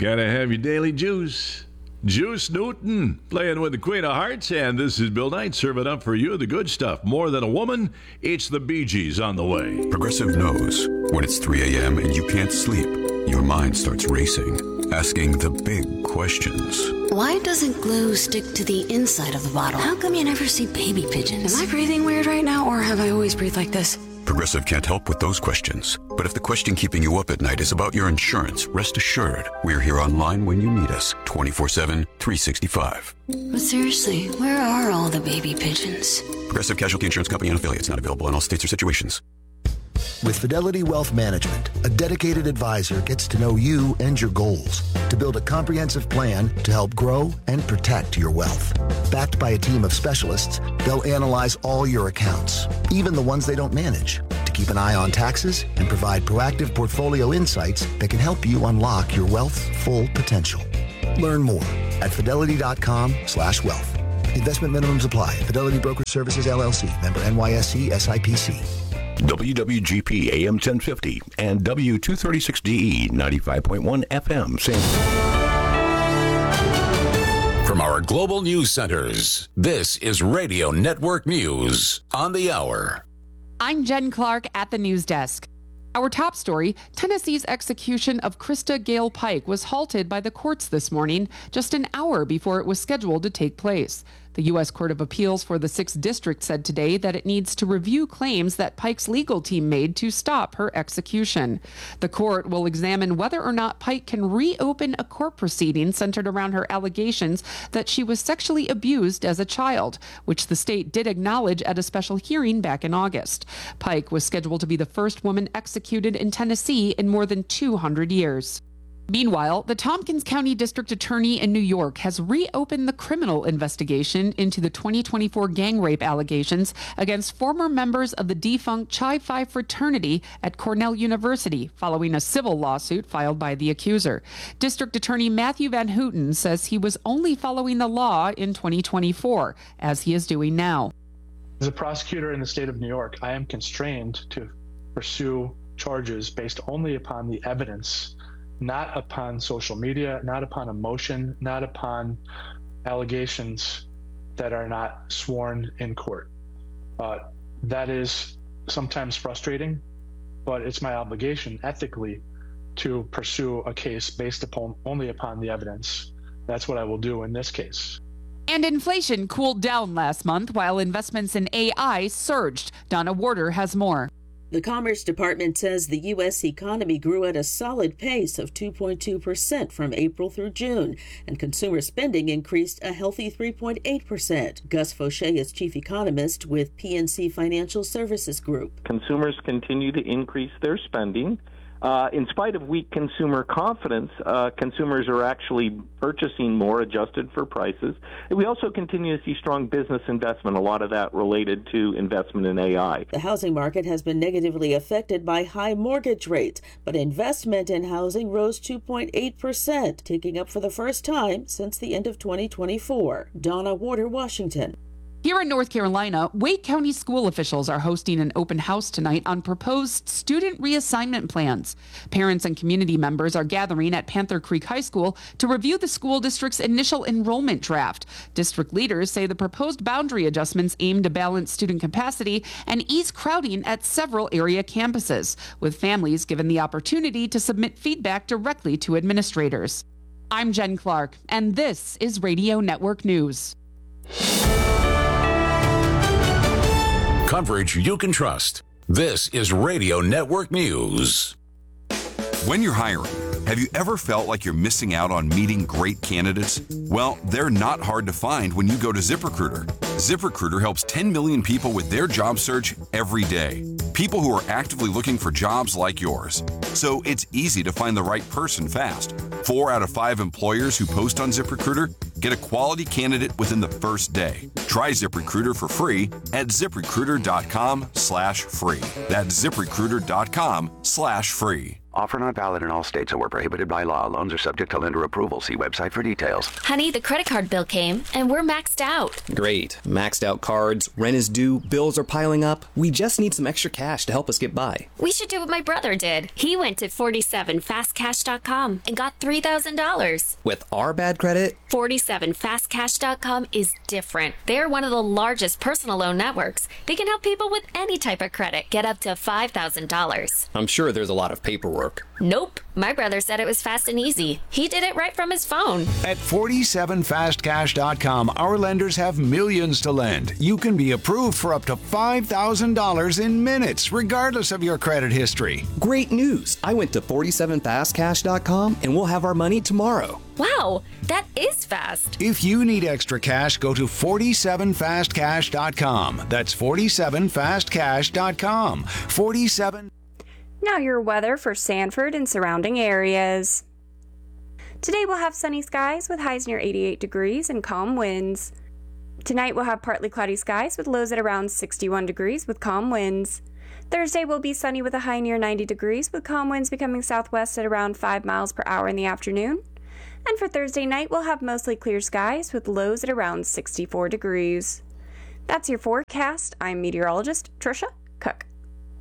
Gotta have your daily juice. Juice Newton, playing with the Queen of Hearts, and this is Bill Knight serving up for you the good stuff. More than a woman, it's the Bee Gees on the way. Progressive knows when it's 3 a.m. and you can't sleep, your mind starts racing, asking the big questions. Why doesn't glue stick to the inside of the bottle? How come you never see baby pigeons? Am I breathing weird right now, or have I always breathed like this? Progressive can't help with those questions. But if the question keeping you up at night is about your insurance, rest assured, we're here online when you need us, 24/7, 365. But seriously, where are all the baby pigeons? Progressive Casualty Insurance Company and affiliates, not available in all states or situations. With Fidelity Wealth Management, a dedicated advisor gets to know you and your goals to build a comprehensive plan to help grow and protect your wealth. Backed by a team of specialists, they'll analyze all your accounts, even the ones they don't manage, to keep an eye on taxes and provide proactive portfolio insights that can help you unlock your wealth's full potential. Learn more at fidelity.com/wealth. Investment minimums apply. Fidelity Broker Services, LLC. Member NYSE SIPC. WWGP AM 1050 and W236DE 95.1 FM. From our global news centers, this is Radio Network News on the hour. I'm Jen Clark at the news desk. Our top story, Tennessee's execution of Krista Gale Pike was halted by the courts this morning, just an hour before it was scheduled to take place. The U.S. Court of Appeals for the 6th District said today that it needs to review claims that Pike's legal team made to stop her execution. The court will examine whether or not Pike can reopen a court proceeding centered around her allegations that she was sexually abused as a child, which the state did acknowledge at a special hearing back in August. Pike was scheduled to be the first woman executed in Tennessee in more than 200 years. Meanwhile, the Tompkins County District Attorney in New York has reopened the criminal investigation into the 2024 gang rape allegations against former members of the defunct Chi Phi fraternity at Cornell University following a civil lawsuit filed by the accuser. District Attorney Matthew Van Houten says he was only following the law in 2024, as he is doing now. As a prosecutor in the state of New York, I am constrained to pursue charges based only upon the evidence, not upon social media, not upon emotion, not upon allegations that are not sworn in court. That is sometimes frustrating, but it's my obligation ethically to pursue a case based upon only upon the evidence. That's what I will do in this case. And inflation cooled down last month while investments in AI surged. Donna Warder has more. The Commerce Department says the U.S. economy grew at a solid pace of 2.2% from April through June, and consumer spending increased a healthy 3.8%. Gus Fauché is chief economist with PNC Financial Services Group. Consumers continue to increase their spending. In spite of weak consumer confidence, consumers are actually purchasing more adjusted for prices. And we also continue to see strong business investment, a lot of that related to investment in AI. The housing market has been negatively affected by high mortgage rates, but investment in housing rose 2.8%, ticking up for the first time since the end of 2024. Donna Warder, Washington. Here in North Carolina, Wake County school officials are hosting an open house tonight on proposed student reassignment plans. Parents and community members are gathering at Panther Creek High School to review the school district's initial enrollment draft. District leaders say the proposed boundary adjustments aim to balance student capacity and ease crowding at several area campuses, with families given the opportunity to submit feedback directly to administrators. I'm Jen Clark, and this is Radio Network News. Coverage you can trust. This is Radio Network News. When you're hiring, have you ever felt like you're missing out on meeting great candidates? Well, they're not hard to find when you go to ZipRecruiter. ZipRecruiter helps 10 million people with their job search every day. People who are actively looking for jobs like yours. So it's easy to find the right person fast. 4 out of 5 employers who post on ZipRecruiter get a quality candidate within the first day. Try ZipRecruiter for free at ZipRecruiter.com/free. That's ZipRecruiter.com/free. Offer not valid in all states or prohibited by law. Loans are subject to lender approval. See website for details. Honey, the credit card bill came, and we're maxed out. Great. Maxed out cards, rent is due, bills are piling up. We just need some extra cash to help us get by. We should do what my brother did. He went to 47fastcash.com and got $3,000. With our bad credit? 47fastcash.com is different. They're one of the largest personal loan networks. They can help people with any type of credit get up to $5,000. I'm sure there's a lot of paperwork. Nope. My brother said it was fast and easy. He did it right from his phone. At 47fastcash.com, our lenders have millions to lend. You can be approved for up to $5,000 in minutes, regardless of your credit history. Great news. I went to 47fastcash.com and we'll have our money tomorrow. Wow, that is fast. If you need extra cash, go to 47fastcash.com. That's 47fastcash.com. 47. Now your weather for Sanford and surrounding areas. Today we'll have sunny skies with highs near 88 degrees and calm winds. Tonight we'll have partly cloudy skies with lows at around 61 degrees with calm winds. Thursday will be sunny with a high near 90 degrees with calm winds becoming southwest at around 5 miles per hour in the afternoon. And for Thursday night we'll have mostly clear skies with lows at around 64 degrees. That's your forecast. I'm meteorologist Trisha Cook.